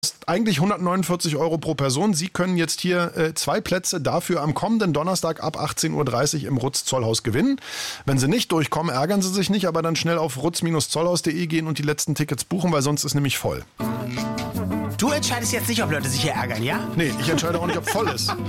eigentlich 149 € pro Person. Sie können jetzt hier 2 Plätze dafür am kommenden Donnerstag ab 18.30 Uhr im Rutz-Zollhaus gewinnen. Wenn Sie nicht durchkommen, ärgern Sie sich nicht, aber dann schnell auf rutz-zollhaus.de gehen und die letzten Tickets buchen, weil sonst ist nämlich voll. Du entscheidest jetzt nicht, ob Leute sich hier ärgern, ja? Nee, ich entscheide auch nicht, ob voll ist.